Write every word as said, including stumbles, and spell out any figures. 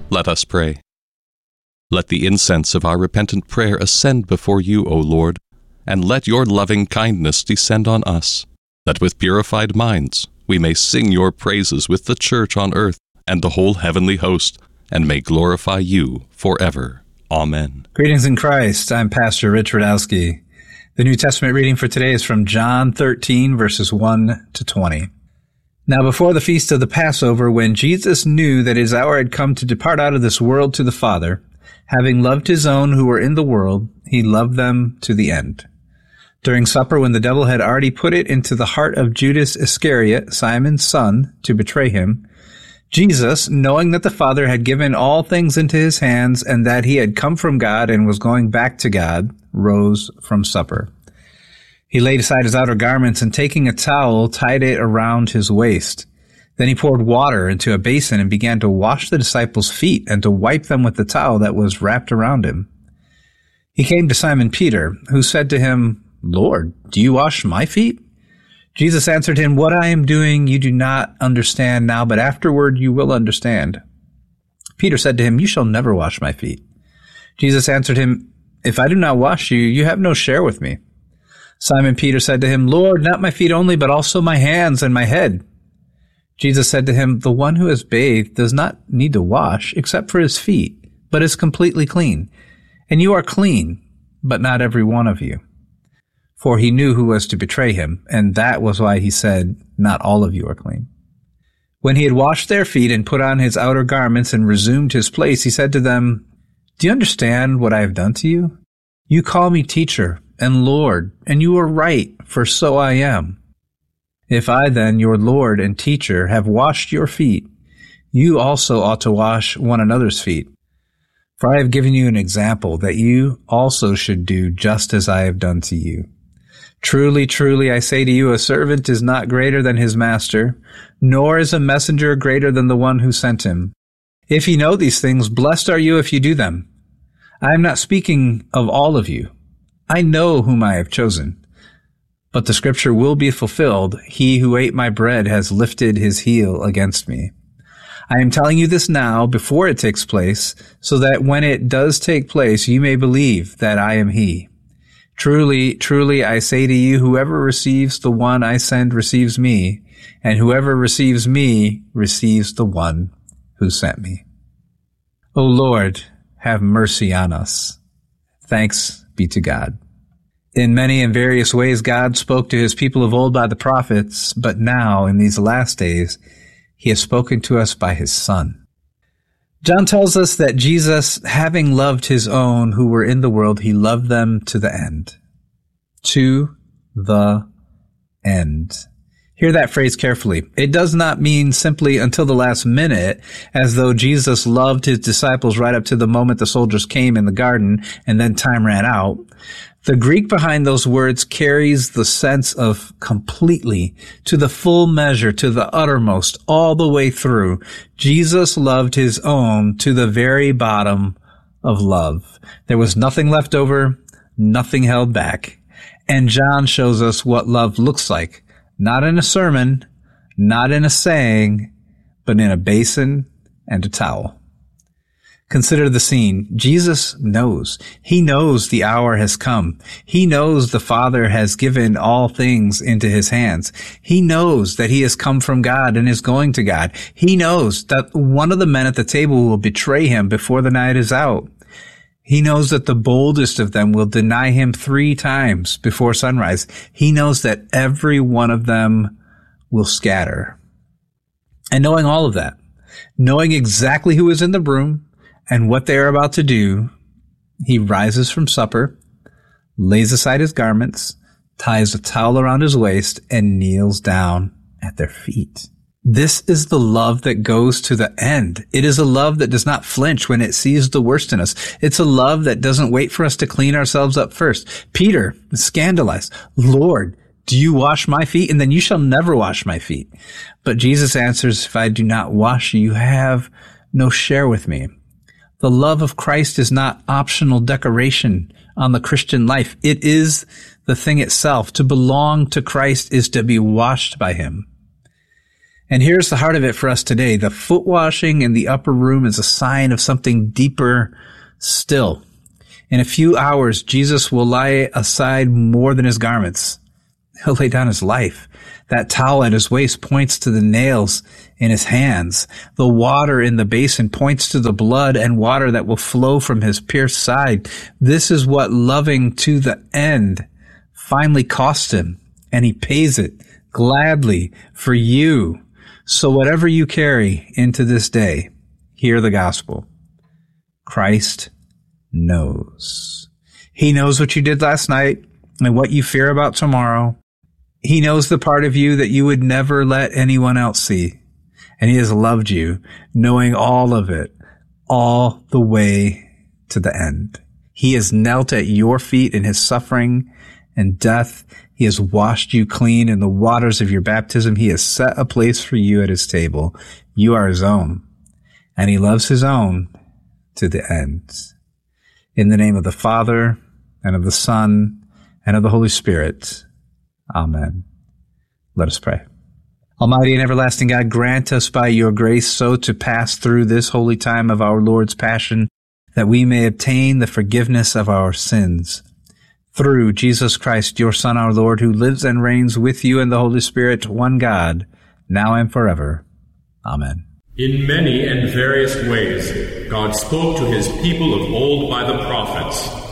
Let us pray. Let the incense of our repentant prayer ascend before you, O Lord, and let your loving kindness descend on us, that with purified minds we may sing your praises with the church on earth and the whole heavenly host, and may glorify you forever. Amen. Greetings in Christ. I'm Pastor Rich Radowski. The New Testament reading for today is from John thirteen, verses one to twenty. Now before the feast of the Passover, when Jesus knew that his hour had come to depart out of this world to the Father, having loved his own who were in the world, he loved them to the end. During supper, when the devil had already put it into the heart of Judas Iscariot, Simon's son, to betray him, Jesus, knowing that the Father had given all things into his hands and that he had come from God and was going back to God, rose from supper. He laid aside his outer garments and taking a towel, tied it around his waist. Then he poured water into a basin and began to wash the disciples' feet and to wipe them with the towel that was wrapped around him. He came to Simon Peter, who said to him, "Lord, do you wash my feet?" Jesus answered him, "What I am doing you do not understand now, but afterward you will understand." Peter said to him, "You shall never wash my feet." Jesus answered him, "If I do not wash you, you have no share with me." Simon Peter said to him, "Lord, not my feet only, but also my hands and my head." Jesus said to him, "The one who has bathed does not need to wash except for his feet, but is completely clean. And you are clean, but not every one of you." For he knew who was to betray him, and that was why he said, "Not all of you are clean." When he had washed their feet and put on his outer garments and resumed his place, he said to them, "Do you understand what I have done to you? You call me teacher and Lord, and you are right, for so I am. If I then, your Lord and teacher, have washed your feet, you also ought to wash one another's feet. For I have given you an example that you also should do just as I have done to you. Truly, truly, I say to you, a servant is not greater than his master, nor is a messenger greater than the one who sent him. If you know these things, blessed are you if you do them. I am not speaking of all of you. I know whom I have chosen. But the scripture will be fulfilled, he who ate my bread has lifted his heel against me. I am telling you this now, before it takes place, so that when it does take place, you may believe that I am he. Truly, truly, I say to you, whoever receives the one I send receives me, and whoever receives me receives the one who sent me. O Lord, have mercy on us. Thanks be to God. In many and various ways, God spoke to his people of old by the prophets, but now, in these last days, he has spoken to us by his Son. John tells us that Jesus, having loved his own who were in the world, he loved them to the end. To the end. Hear that phrase carefully. It does not mean simply until the last minute, as though Jesus loved his disciples right up to the moment the soldiers came in the garden and then time ran out. The Greek behind those words carries the sense of completely, to the full measure, to the uttermost, all the way through. Jesus loved his own to the very bottom of love. There was nothing left over, nothing held back. And John shows us what love looks like, not in a sermon, not in a saying, but in a basin and a towel. Consider the scene. Jesus knows. He knows the hour has come. He knows the Father has given all things into his hands. He knows that he has come from God and is going to God. He knows that one of the men at the table will betray him before the night is out. He knows that the boldest of them will deny him three times before sunrise. He knows that every one of them will scatter. And knowing all of that, knowing exactly who is in the room, and what they are about to do, he rises from supper, lays aside his garments, ties a towel around his waist, and kneels down at their feet. This is the love that goes to the end. It is a love that does not flinch when it sees the worst in us. It's a love that doesn't wait for us to clean ourselves up first. Peter is scandalized. "Lord, do you wash my feet? And then you shall never wash my feet." But Jesus answers, "If I do not wash you, you have no share with me." The love of Christ is not optional decoration on the Christian life. It is the thing itself. To belong to Christ is to be washed by him. And here's the heart of it for us today. The foot washing in the upper room is a sign of something deeper still. In a few hours, Jesus will lay aside more than his garments. He'll lay down his life. That towel at his waist points to the nails in his hands. The water in the basin points to the blood and water that will flow from his pierced side. This is what loving to the end finally cost him, and he pays it gladly for you. So whatever you carry into this day, hear the gospel. Christ knows. He knows what you did last night and what you fear about tomorrow. He knows the part of you that you would never let anyone else see. And he has loved you, knowing all of it, all the way to the end. He has knelt at your feet in his suffering and death. He has washed you clean in the waters of your baptism. He has set a place for you at his table. You are his own, and he loves his own to the end. In the name of the Father, and of the Son, and of the Holy Spirit. Amen. Let us pray. Almighty and everlasting God, grant us by your grace so to pass through this holy time of our Lord's Passion that we may obtain the forgiveness of our sins. Through Jesus Christ, your Son, our Lord, who lives and reigns with you in the Holy Spirit, one God, now and forever. Amen. In many and various ways, God spoke to his people of old by the prophets.